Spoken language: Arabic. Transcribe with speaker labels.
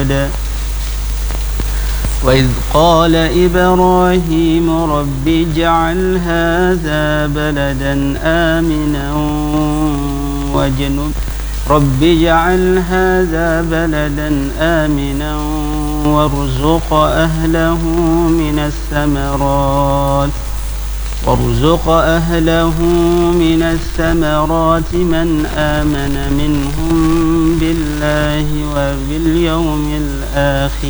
Speaker 1: الصمد وإذ قال إبراهيم رب اجعل هذا بلدا آمنا وارزق أهله من الثمرات من آمن منهم بالله وباليوم الآخر